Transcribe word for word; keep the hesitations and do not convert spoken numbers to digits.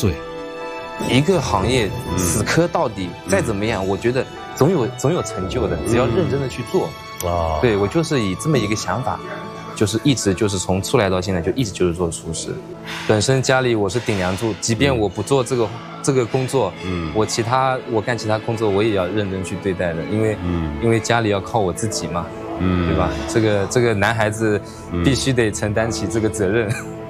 岁。 一个行业死磕到底，再怎么样，我觉得总有总有成就的，只要认真的去做。啊，对，我就是以这么一个想法，就是一直就是从出来到现在就一直就是做厨师。本身家里我是顶梁柱，即便我不做这个这个工作，嗯，我其他我干其他工作我也要认真去对待的，因为嗯，因为家里要靠我自己嘛，嗯，对吧？这个这个男孩子必须得承担起这个责任。